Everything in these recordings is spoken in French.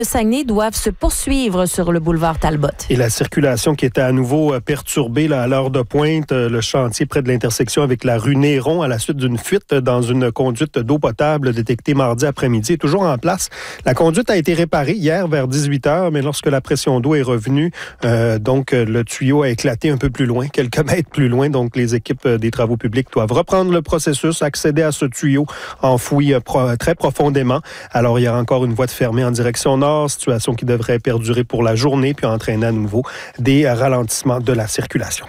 Saguenay doivent se poursuivre sur le boulevard Talbot. Et la circulation qui était à nouveau perturbée là, à l'heure de pointe, le chantier près de l'intersection avec la rue Néron à la suite d'une fuite dans une conduite d'eau potable détectée mardi après-midi est toujours en place. La conduite a été réparée hier vers 18h, mais lorsque la pression d'eau est revenue, donc le tuyau a éclaté un peu plus loin, quelques mètres plus loin. Donc les équipes des travaux publics doivent reprendre le processus, accéder à ce tuyau enfoui très profondément. Alors il y a encore une voie de fermée en direction nord, situation qui devrait perdurer pour la journée, puis entraîner à nouveau des ralentissements de la circulation.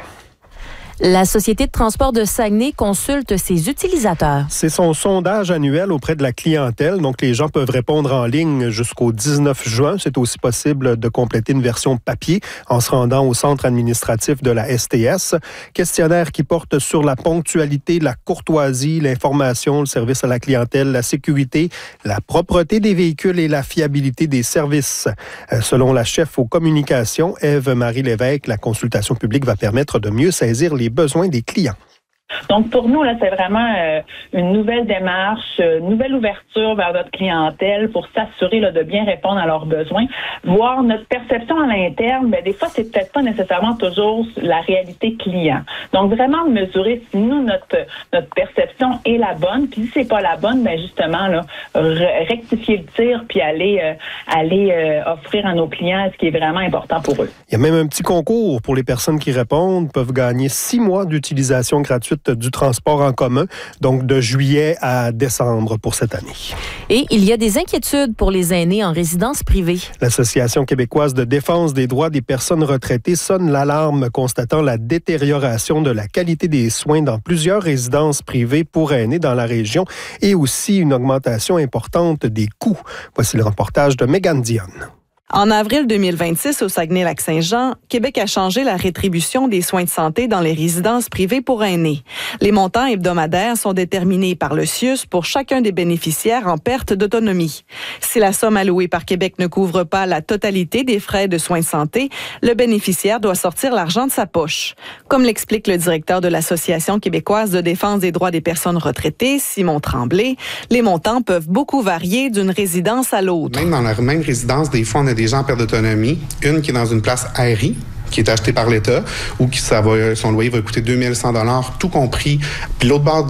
La Société de transport de Saguenay consulte ses utilisateurs. C'est son sondage annuel auprès de la clientèle. Donc, les gens peuvent répondre en ligne jusqu'au 19 juin. C'est aussi possible de compléter une version papier en se rendant au centre administratif de la STS. Questionnaire qui porte sur la ponctualité, la courtoisie, l'information, le service à la clientèle, la sécurité, la propreté des véhicules et la fiabilité des services. Selon la chef aux communications, Ève-Marie Lévesque, la consultation publique va permettre de mieux saisir les besoins des clients. Donc, pour nous, là, c'est vraiment une nouvelle démarche, une nouvelle ouverture vers notre clientèle pour s'assurer là, de bien répondre à leurs besoins. Voir notre perception à l'interne, bien, des fois, c'est peut-être pas nécessairement toujours la réalité client. Donc, vraiment mesurer si nous, notre perception est la bonne. Puis, si c'est pas la bonne, bien, justement, là, rectifier le tir puis aller offrir à nos clients ce qui est vraiment important pour eux. Il y a même un petit concours pour les personnes qui répondent, peuvent gagner 6 mois d'utilisation gratuite du transport en commun, donc de juillet à décembre pour cette année. Et il y a des inquiétudes pour les aînés en résidence privée. L'Association québécoise de défense des droits des personnes retraitées sonne l'alarme, constatant la détérioration de la qualité des soins dans plusieurs résidences privées pour aînés dans la région et aussi une augmentation importante des coûts. Voici le reportage de Mégane Dionne. En avril 2026, au Saguenay-Lac-Saint-Jean, Québec a changé la rétribution des soins de santé dans les résidences privées pour aînés. Les montants hebdomadaires sont déterminés par le CIUS pour chacun des bénéficiaires en perte d'autonomie. Si la somme allouée par Québec ne couvre pas la totalité des frais de soins de santé, le bénéficiaire doit sortir l'argent de sa poche. Comme l'explique le directeur de l'Association québécoise de défense des droits des personnes retraitées, Simon Tremblay, les montants peuvent beaucoup varier d'une résidence à l'autre. Même dans la même résidence, des fois, on a des gens en perte d'autonomie, une qui est dans une place aérie, qui est achetée par l'État, ou qui son loyer va coûter 2100 $, tout compris. Puis l'autre bord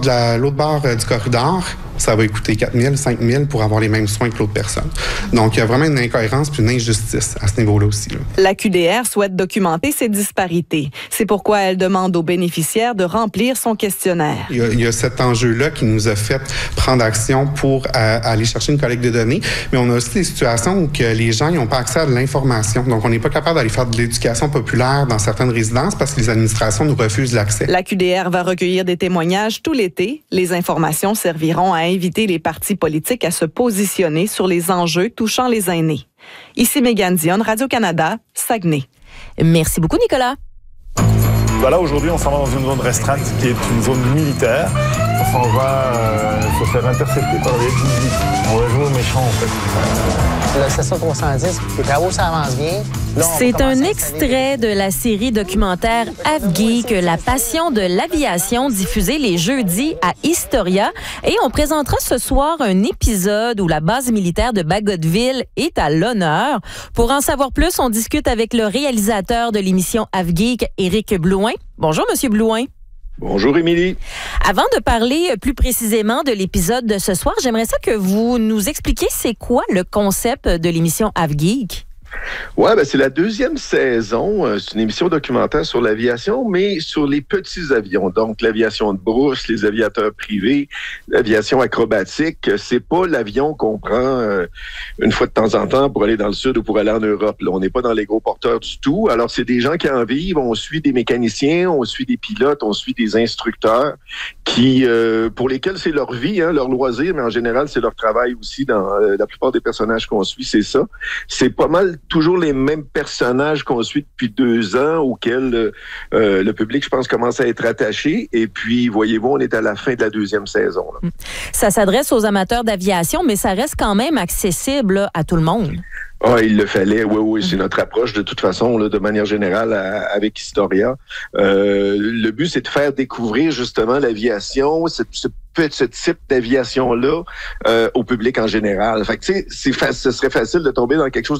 du corridor, ça va coûter 4 000, 5 000 pour avoir les mêmes soins que l'autre personne. Donc, il y a vraiment une incohérence puis une injustice à ce niveau-là aussi. Là. La QDR souhaite documenter ces disparités. C'est pourquoi elle demande aux bénéficiaires de remplir son questionnaire. Il y a cet enjeu-là qui nous a fait prendre action pour aller chercher une collecte de données, mais on a aussi des situations où que les gens n'ont pas accès à de l'information. Donc, on n'est pas capable d'aller faire de l'éducation populaire dans certaines résidences parce que les administrations nous refusent l'accès. La QDR va recueillir des témoignages tout l'été. Les informations serviront à inviter les partis politiques à se positionner sur les enjeux touchant les aînés. Ici Mégane Dionne, Radio-Canada, Saguenay. Merci beaucoup, Nicolas. Voilà, aujourd'hui, on s'en va dans une zone restreinte qui est une zone militaire. On s'en va se faire intercepter par les FDJ. On va jouer aux méchants, en fait. La station 310, les travaux, ça avance bien. C'est un extrait de la série documentaire AvGeek, la passion de l'aviation, diffusée les jeudis à Historia. Et on présentera ce soir un épisode où la base militaire de Bagotville est à l'honneur. Pour en savoir plus, on discute avec le réalisateur de l'émission AvGeek, Éric Blouin. Bonjour, Monsieur Blouin. Bonjour, Émilie. Avant de parler plus précisément de l'épisode de ce soir, j'aimerais ça que vous nous expliquiez c'est quoi le concept de l'émission AvGeek. Ouais, c'est la 2e saison. C'est une émission documentaire sur l'aviation, mais sur les petits avions. Donc, l'aviation de brousse, les aviateurs privés, l'aviation acrobatique. C'est pas l'avion qu'on prend une fois de temps en temps pour aller dans le sud ou pour aller en Europe. Là, on n'est pas dans les gros porteurs du tout. Alors, c'est des gens qui en vivent. On suit des mécaniciens, on suit des pilotes, on suit des instructeurs qui, pour lesquels c'est leur vie, leur loisir, mais en général, c'est leur travail aussi. Dans la plupart des personnages qu'on suit, c'est ça. C'est pas mal toujours les mêmes personnages qu'on suit depuis 2 ans, auxquels le public, je pense, commence à être attaché. Et puis, voyez-vous, on est à la fin de la 2e saison. Là. Ça s'adresse aux amateurs d'aviation, mais ça reste quand même accessible là, à tout le monde. Ah, il le fallait, oui, c'est notre approche de toute façon, là, de manière générale, avec Historia. Le but, c'est de faire découvrir justement l'aviation, ce type d'aviation-là au public en général. Fait que, tu sais, ce serait facile de tomber dans quelque chose